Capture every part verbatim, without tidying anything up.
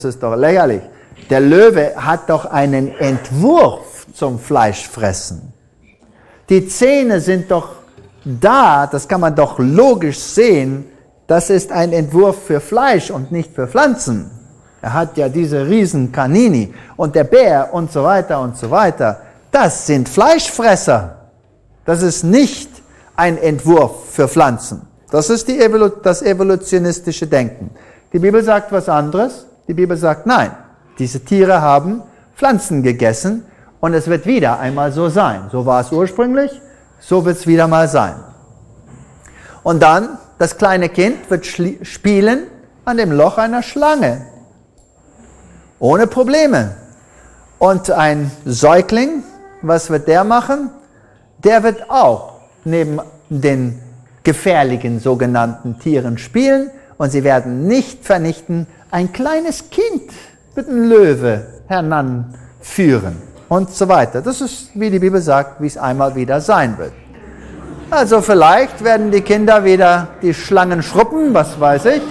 Das ist doch lächerlich. Der Löwe hat doch einen Entwurf zum Fleischfressen. Die Zähne sind doch da, das kann man doch logisch sehen, das ist ein Entwurf für Fleisch und nicht für Pflanzen. Er hat ja diese riesen Canini und der Bär und so weiter und so weiter. Das sind Fleischfresser. Das ist nicht ein Entwurf für Pflanzen. Das ist die Evolu das evolutionistische Denken. Die Bibel sagt was anderes. Die Bibel sagt, nein, diese Tiere haben Pflanzen gegessen und es wird wieder einmal so sein. So war es ursprünglich, so wird es wieder mal sein. Und dann, das kleine Kind wird spielen an dem Loch einer Schlange. Ohne Probleme. Und ein Säugling, was wird der machen? Der wird auch neben den gefährlichen sogenannten Tieren spielen und sie werden nicht vernichten. Ein kleines Kind wird ein Löwe heranführen und so weiter. Das ist, wie die Bibel sagt, wie es einmal wieder sein wird. Also vielleicht werden die Kinder wieder die Schlangen schruppen, was weiß ich.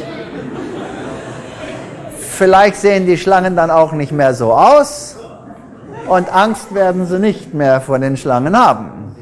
Vielleicht sehen die Schlangen dann auch nicht mehr so aus und Angst werden sie nicht mehr vor den Schlangen haben.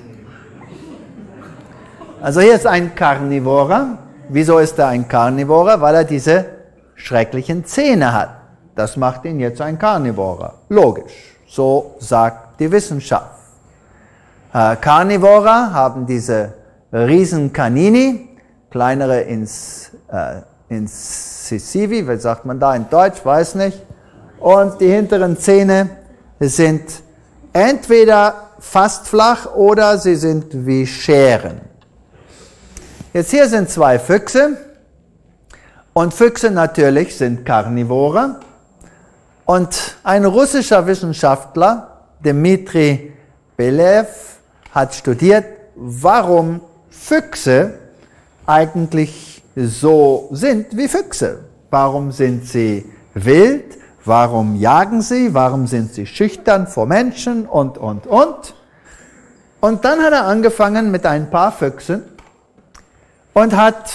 Also hier ist ein Karnivorer. Wieso ist er ein Karnivorer? Weil er diese schrecklichen Zähne hat. Das macht ihn jetzt ein Karnivorer. Logisch. So sagt die Wissenschaft. Äh, Karnivorer haben diese riesen Canini, kleinere ins, äh, Incisivi, wie sagt man da in Deutsch, weiß nicht. Und die hinteren Zähne sind entweder fast flach oder sie sind wie Scheren. Jetzt hier sind zwei Füchse. Und Füchse natürlich sind Karnivore. Und ein russischer Wissenschaftler, Dmitri Belew, hat studiert, warum Füchse eigentlich so sind wie Füchse. Warum sind sie wild? Warum jagen sie? Warum sind sie schüchtern vor Menschen? Und, und, und. Und dann hat er angefangen mit ein paar Füchsen und hat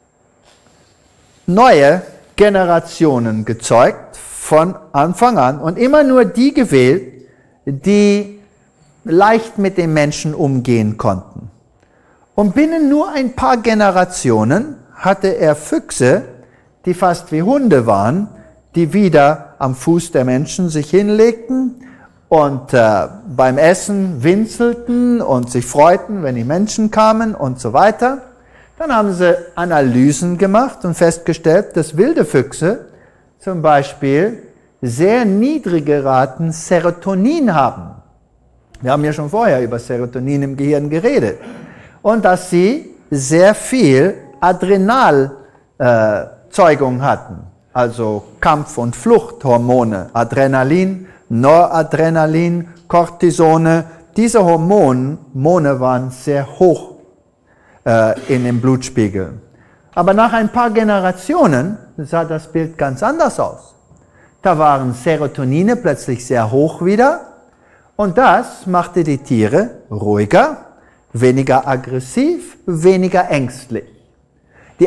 neue Generationen gezeugt von Anfang an und immer nur die gewählt, die leicht mit den Menschen umgehen konnten. Und binnen nur ein paar Generationen hatte er Füchse, die fast wie Hunde waren, die wieder am Fuß der Menschen sich hinlegten und äh, beim Essen winselten und sich freuten, wenn die Menschen kamen und so weiter. Dann haben sie Analysen gemacht und festgestellt, dass wilde Füchse zum Beispiel sehr niedrige Raten Serotonin haben. Wir haben ja schon vorher über Serotonin im Gehirn geredet. Und dass sie sehr viel Adrenalzeugung äh, hatten, also Kampf- und Fluchthormone, Adrenalin, Noradrenalin, Cortisone. Diese Hormone waren sehr hoch in dem Blutspiegel. Aber nach ein paar Generationen sah das Bild ganz anders aus. Da waren Serotonine plötzlich sehr hoch wieder und das machte die Tiere ruhiger, weniger aggressiv, weniger ängstlich. Die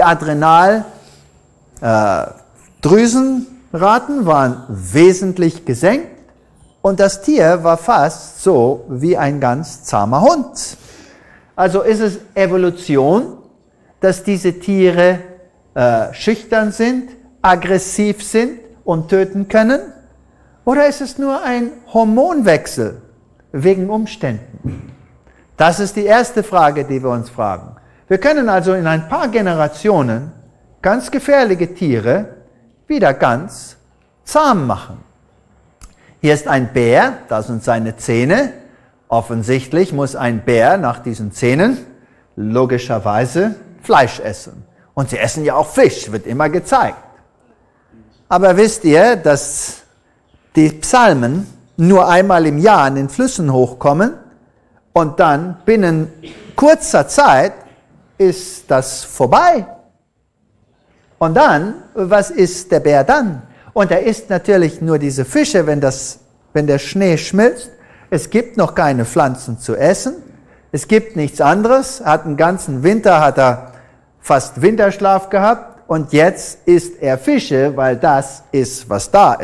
Adrenaldrüsenraten waren wesentlich gesenkt und das Tier war fast so wie ein ganz zahmer Hund. Also ist es Evolution, dass diese Tiere äh, schüchtern sind, aggressiv sind und töten können? Oder ist es nur ein Hormonwechsel wegen Umständen? Das ist die erste Frage, die wir uns fragen. Wir können also in ein paar Generationen ganz gefährliche Tiere wieder ganz zahm machen. Hier ist ein Bär, das sind seine Zähne. Offensichtlich muss ein Bär nach diesen Zähnen logischerweise Fleisch essen. Und sie essen ja auch Fisch, wird immer gezeigt. Aber wisst ihr, dass die Psalmen nur einmal im Jahr in den Flüssen hochkommen und dann binnen kurzer Zeit ist das vorbei? Und dann, was isst der Bär dann? Und er isst natürlich nur diese Fische, wenn, das, wenn der Schnee schmilzt. Es gibt noch keine Pflanzen zu essen. Es gibt nichts anderes. Er hat den ganzen Winter hat er fast Winterschlaf gehabt und jetzt isst er Fische, weil das ist, was da